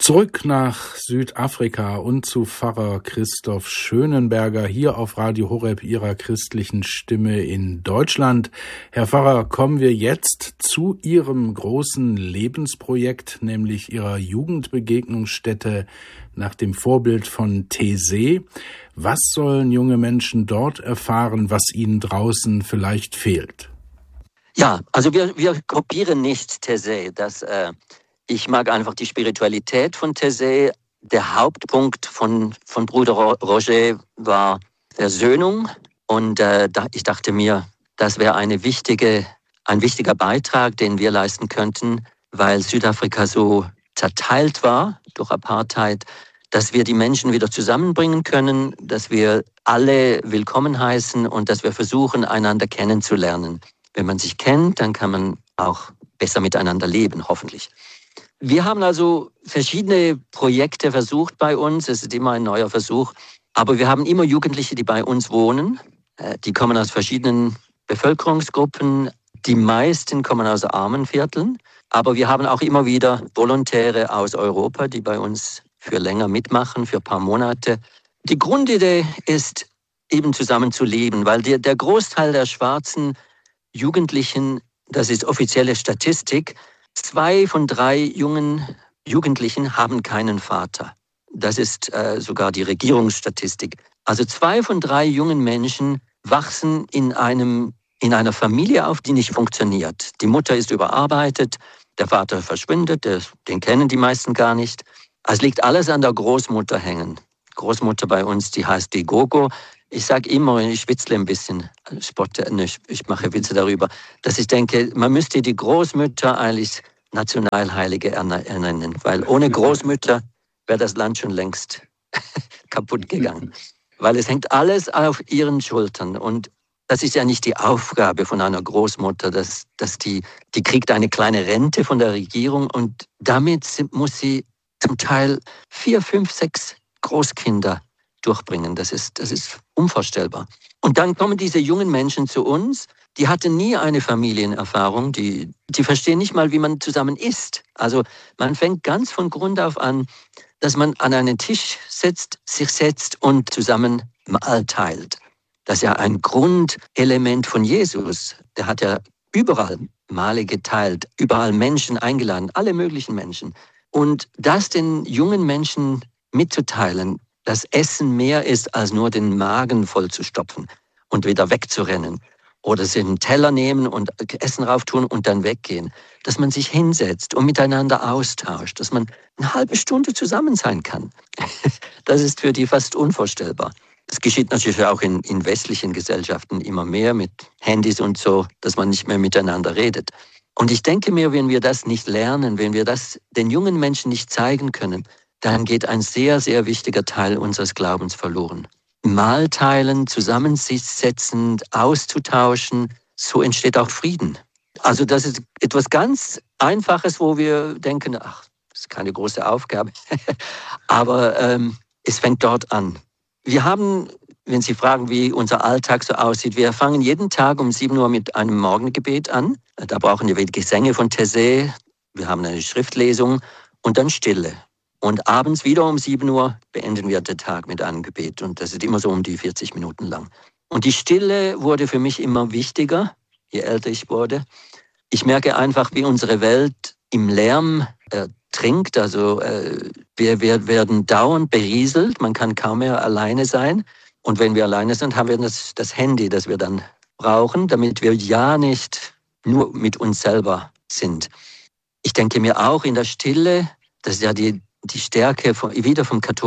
Zurück nach Südafrika und zu Pfarrer Christoph Schönenberger hier auf Radio Horeb, Ihrer christlichen Stimme in Deutschland. Herr Pfarrer, kommen wir jetzt zu Ihrem großen Lebensprojekt, nämlich Ihrer Jugendbegegnungsstätte nach dem Vorbild von Taizé. Was sollen junge Menschen dort erfahren, was ihnen draußen vielleicht fehlt? Ja, also wir kopieren nicht Taizé. Ich mag einfach die Spiritualität von Taizé. Der Hauptpunkt von Bruder Roger war Versöhnung. Und ich dachte mir, das wäre ein wichtiger Beitrag, den wir leisten könnten, weil Südafrika so zerteilt war durch Apartheid, dass wir die Menschen wieder zusammenbringen können, dass wir alle willkommen heißen und dass wir versuchen, einander kennenzulernen. Wenn man sich kennt, dann kann man auch besser miteinander leben, hoffentlich. Wir haben also verschiedene Projekte versucht bei uns. Es ist immer ein neuer Versuch. Aber wir haben immer Jugendliche, die bei uns wohnen. Die kommen aus verschiedenen Bevölkerungsgruppen. Die meisten kommen aus armen Vierteln. Aber wir haben auch immer wieder Volontäre aus Europa, die bei uns für länger mitmachen, für ein paar Monate. Die Grundidee ist, eben zusammen zu leben, weil der Großteil der schwarzen Jugendlichen, das ist offizielle Statistik, 2 von 3 jungen Jugendlichen haben keinen Vater. Das ist sogar die Regierungsstatistik. Also 2 von 3 jungen Menschen wachsen in einer Familie auf, die nicht funktioniert. Die Mutter ist überarbeitet, der Vater verschwindet, den kennen die meisten gar nicht. Es liegt alles an der Großmutter hängen. Großmutter bei uns, die heißt die Gogo. Ich sage immer, ich witzle ein bisschen, ich mache Witze darüber, dass ich denke, man müsste die Großmütter eigentlich Nationalheilige ernennen, weil ohne Großmütter wäre das Land schon längst kaputt gegangen. Weil es hängt alles auf ihren Schultern und das ist ja nicht die Aufgabe von einer Großmutter, dass die kriegt eine kleine Rente von der Regierung und damit muss sie zum Teil 4, 5, 6 Großkinder durchbringen. Das ist unvorstellbar. Und dann kommen diese jungen Menschen zu uns, die hatten nie eine Familienerfahrung, die verstehen nicht mal, wie man zusammen isst. Also man fängt ganz von Grund auf an, dass man an einen Tisch sich setzt und zusammen Mahl teilt. Das ist ja ein Grundelement von Jesus. Der hat ja überall Mahle geteilt, überall Menschen eingeladen, alle möglichen Menschen. Und das den jungen Menschen mitzuteilen, dass Essen mehr ist, als nur den Magen voll zu stopfen und wieder wegzurennen. Oder sie einen Teller nehmen und Essen rauftun und dann weggehen. Dass man sich hinsetzt und miteinander austauscht, dass man eine halbe Stunde zusammen sein kann. Das ist für die fast unvorstellbar. Das geschieht natürlich auch in westlichen Gesellschaften immer mehr mit Handys und so, dass man nicht mehr miteinander redet. Und ich denke mir, wenn wir das nicht lernen, wenn wir das den jungen Menschen nicht zeigen können, dann geht ein sehr, sehr wichtiger Teil unseres Glaubens verloren. Mahl teilen, zusammensetzen, auszutauschen, so entsteht auch Frieden. Also das ist etwas ganz Einfaches, wo wir denken, ach, das ist keine große Aufgabe, aber es fängt dort an. Wir haben, wenn Sie fragen, wie unser Alltag so aussieht, wir fangen jeden Tag um 7 Uhr mit einem Morgengebet an. Da brauchen wir Gesänge von Taizé, wir haben eine Schriftlesung und dann Stille. Und abends wieder um 7 Uhr beenden wir den Tag mit einem Gebet. Und das ist immer so um die 40 Minuten lang. Und die Stille wurde für mich immer wichtiger, je älter ich wurde. Ich merke einfach, wie unsere Welt im Lärm trinkt. Also wir werden dauernd berieselt. Man kann kaum mehr alleine sein. Und wenn wir alleine sind, haben wir das Handy, das wir dann brauchen, damit wir ja nicht nur mit uns selber sind. Ich denke mir auch in der Stille, das ist ja die Stärke wieder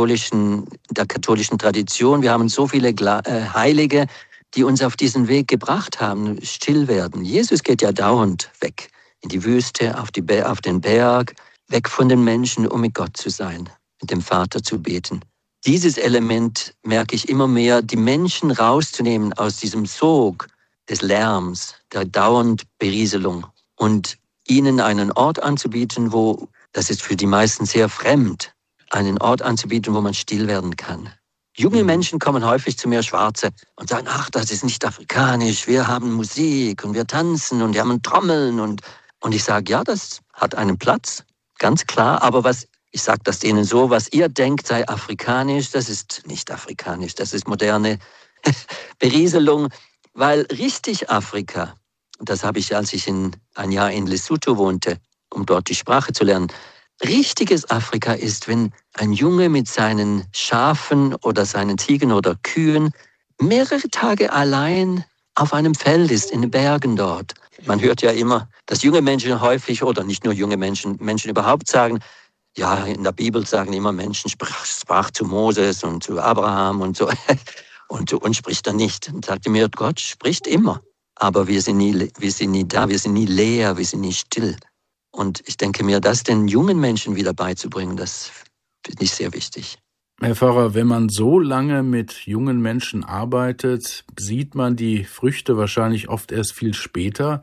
der katholischen Tradition. Wir haben so viele Heilige, die uns auf diesen Weg gebracht haben, still werden. Jesus geht ja dauernd weg, in die Wüste, auf den Berg, weg von den Menschen, um mit Gott zu sein, mit dem Vater zu beten. Dieses Element merke ich immer mehr, die Menschen rauszunehmen aus diesem Sog des Lärms, der dauernden Berieselung und ihnen einen Ort anzubieten, das ist für die meisten sehr fremd, einen Ort anzubieten, wo man still werden kann. Junge Menschen kommen häufig zu mir, Schwarze, und sagen, ach, das ist nicht afrikanisch, wir haben Musik und wir tanzen und wir haben Trommeln. Und ich sage, ja, das hat einen Platz, ganz klar. Aber was Ich sage das denen so, was ihr denkt sei afrikanisch, das ist nicht afrikanisch, das ist moderne Berieselung, weil richtig Afrika, das habe ich, als ich ein Jahr in Lesotho wohnte, um dort die Sprache zu lernen, richtiges Afrika ist, wenn ein Junge mit seinen Schafen oder seinen Ziegen oder Kühen mehrere Tage allein auf einem Feld ist, in den Bergen dort. Man hört ja immer, dass junge Menschen häufig, oder nicht nur junge Menschen, Menschen überhaupt sagen, ja, in der Bibel sagen immer Menschen, sprach zu Moses und zu Abraham und so. Und zu uns spricht er nicht. Und sagte mir, Gott spricht immer. Aber wir sind nie da, wir sind nie leer, wir sind nie still. Und ich denke mir, das den jungen Menschen wieder beizubringen, das finde ich sehr wichtig. Herr Pfarrer, wenn man so lange mit jungen Menschen arbeitet, sieht man die Früchte wahrscheinlich oft erst viel später.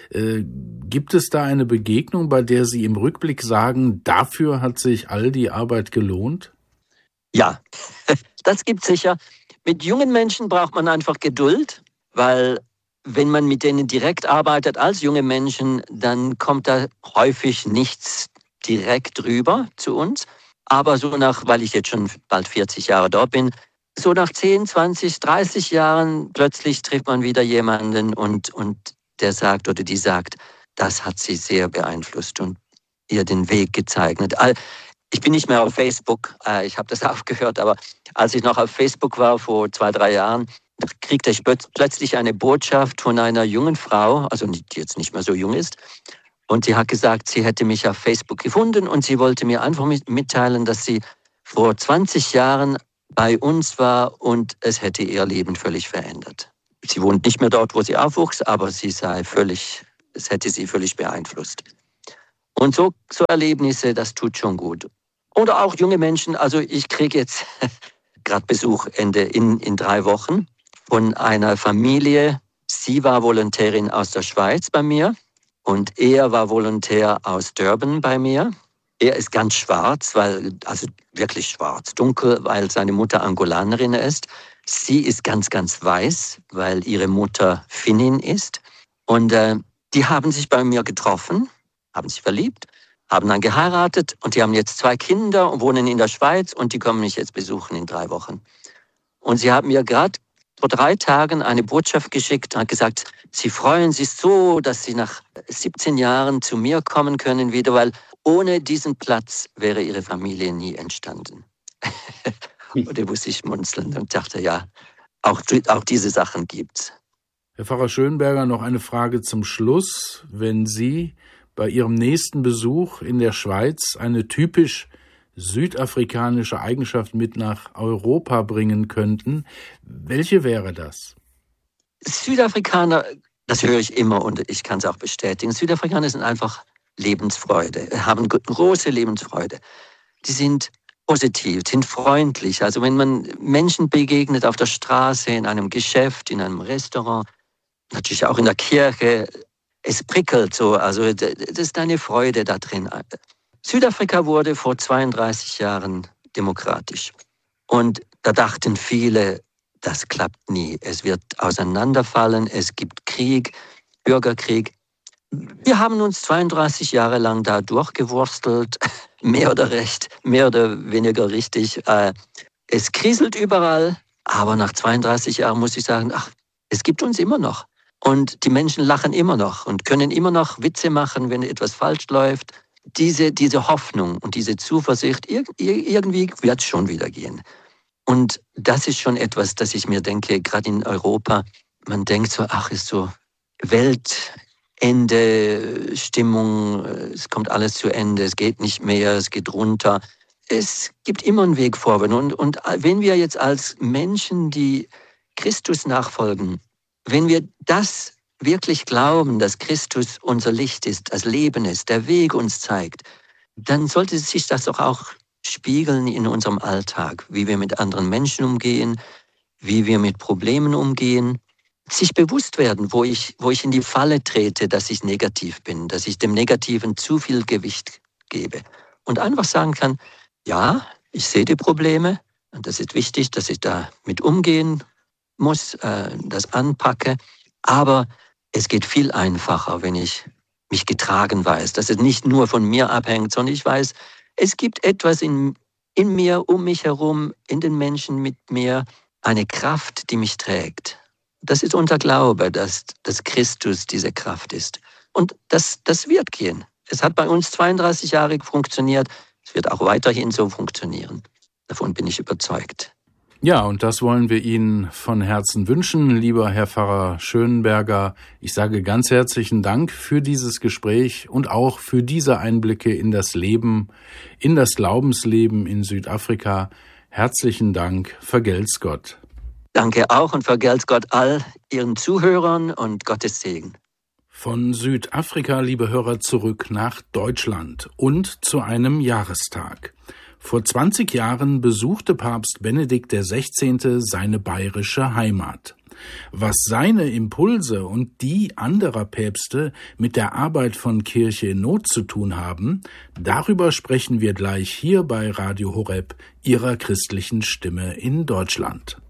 Gibt es da eine Begegnung, bei der Sie im Rückblick sagen, dafür hat sich all die Arbeit gelohnt? Ja, das gibt es sicher. Mit jungen Menschen braucht man einfach Geduld, weil wenn man mit denen direkt arbeitet als junge Menschen, dann kommt da häufig nichts direkt rüber zu uns. Aber so weil ich jetzt schon bald 40 Jahre dort bin, so nach 10, 20, 30 Jahren plötzlich trifft man wieder jemanden und der sagt oder die sagt, das hat sie sehr beeinflusst und ihr den Weg gezeigt. Ich bin nicht mehr auf Facebook, ich habe das aufgehört, aber als ich noch auf Facebook war vor 2, 3 Jahren, kriegte ich plötzlich eine Botschaft von einer jungen Frau, also die jetzt nicht mehr so jung ist, und die hat gesagt, sie hätte mich auf Facebook gefunden und sie wollte mir einfach mitteilen, dass sie vor 20 Jahren bei uns war und es hätte ihr Leben völlig verändert. Sie wohnt nicht mehr dort, wo sie aufwuchs, aber es hätte sie völlig beeinflusst. Und so Erlebnisse, das tut schon gut. Oder auch junge Menschen, also ich kriege jetzt gerade Besuch in 3 Wochen von einer Familie. Sie war Volontärin aus der Schweiz bei mir. Und er war Volontär aus Durban bei mir. Er ist ganz schwarz, also wirklich schwarz, dunkel, weil seine Mutter Angolanerin ist. Sie ist ganz, ganz weiß, weil ihre Mutter Finnin ist. Und die haben sich bei mir getroffen, haben sich verliebt, haben dann geheiratet und die haben jetzt 2 Kinder und wohnen in der Schweiz und die kommen mich jetzt besuchen in 3 Wochen. Und sie haben mir gerade vor 3 Tagen eine Botschaft geschickt und hat gesagt, sie freuen sich so, dass sie nach 17 Jahren zu mir kommen können wieder, weil ohne diesen Platz wäre ihre Familie nie entstanden. Und da musste ich schmunzeln und dachte, ja, auch diese Sachen gibt's. Herr Pfarrer Schönberger, noch eine Frage zum Schluss. Wenn Sie bei Ihrem nächsten Besuch in der Schweiz eine typisch südafrikanische Eigenschaft mit nach Europa bringen könnten, welche wäre das? Südafrikaner, das höre ich immer und ich kann es auch bestätigen, Südafrikaner sind einfach Lebensfreude, haben große Lebensfreude. Die sind positiv, sind freundlich. Also wenn man Menschen begegnet auf der Straße, in einem Geschäft, in einem Restaurant, natürlich auch in der Kirche, es prickelt so, also das ist eine Freude da drin. Südafrika wurde vor 32 Jahren demokratisch. Und da dachten viele, das klappt nie. Es wird auseinanderfallen, es gibt Krieg, Bürgerkrieg. Wir haben uns 32 Jahre lang da durchgewurstelt, mehr oder weniger richtig. Es kriselt überall, aber nach 32 Jahren muss ich sagen, es gibt uns immer noch. Und die Menschen lachen immer noch und können immer noch Witze machen, wenn etwas falsch läuft. Diese Hoffnung und diese Zuversicht, irgendwie wird es schon wieder gehen. Und das ist schon etwas, das ich mir denke, gerade in Europa, man denkt so, ist so Weltende, Stimmung, es kommt alles zu Ende, es geht nicht mehr, es geht runter. Es gibt immer einen Weg vorwärts. Und wenn wir jetzt als Menschen, die Christus nachfolgen, wenn wir das wirklich glauben, dass Christus unser Licht ist, das Leben ist, der Weg uns zeigt, dann sollte sich das doch auch spiegeln in unserem Alltag, wie wir mit anderen Menschen umgehen, wie wir mit Problemen umgehen, sich bewusst werden, wo ich in die Falle trete, dass ich negativ bin, dass ich dem Negativen zu viel Gewicht gebe und einfach sagen kann, ja, ich sehe die Probleme und das ist wichtig, dass ich da mit umgehen muss, das anpacke, aber es geht viel einfacher, wenn ich mich getragen weiß, dass es nicht nur von mir abhängt, sondern ich weiß, Es gibt etwas in mir, um mich herum, in den Menschen mit mir, eine Kraft, die mich trägt. Das ist unser Glaube, dass Christus diese Kraft ist. Und das wird gehen. Es hat bei uns 32 Jahre funktioniert. Es wird auch weiterhin so funktionieren. Davon bin ich überzeugt. Ja, und das wollen wir Ihnen von Herzen wünschen, lieber Herr Pfarrer Schönenberger. Ich sage ganz herzlichen Dank für dieses Gespräch und auch für diese Einblicke in das Leben, in das Glaubensleben in Südafrika. Herzlichen Dank, vergelt's Gott. Danke auch und vergelt's Gott all Ihren Zuhörern und Gottes Segen. Von Südafrika, liebe Hörer, zurück nach Deutschland und zu einem Jahrestag. Vor 20 Jahren besuchte Papst Benedikt XVI. Seine bayerische Heimat. Was seine Impulse und die anderer Päpste mit der Arbeit von Kirche in Not zu tun haben, darüber sprechen wir gleich hier bei Radio Horeb, Ihrer christlichen Stimme in Deutschland.